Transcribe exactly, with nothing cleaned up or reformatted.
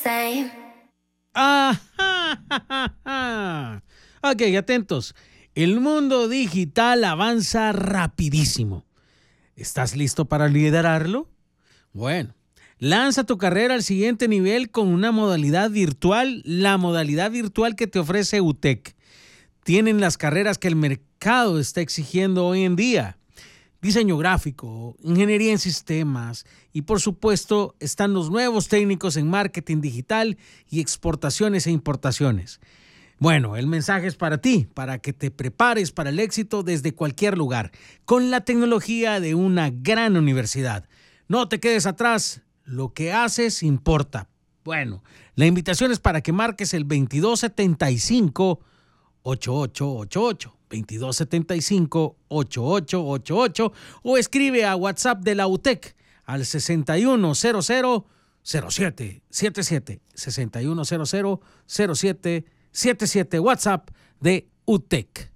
same. Ah, ja, ja, ja. Ok, atentos. El mundo digital avanza rapidísimo. ¿Estás listo para liderarlo? Bueno, lanza tu carrera al siguiente nivel con una modalidad virtual, la modalidad virtual que te ofrece U T E C. Tienen las carreras que el mercado está exigiendo hoy en día. Diseño gráfico, ingeniería en sistemas y por supuesto están los nuevos técnicos en marketing digital y exportaciones e importaciones. Bueno, el mensaje es para ti, para que te prepares para el éxito desde cualquier lugar, con la tecnología de una gran universidad. No te quedes atrás, lo que haces importa. Bueno, la invitación es para que marques el veintidós setenta y cinco, ochenta y ocho ochenta y ocho, veintidós setenta y cinco, ochenta y ocho ochenta y ocho o escribe a WhatsApp de la U T E C al sesenta y uno cero cero cero siete siete siete, sesenta y uno cero cero cero siete siete siete, WhatsApp de U T E C.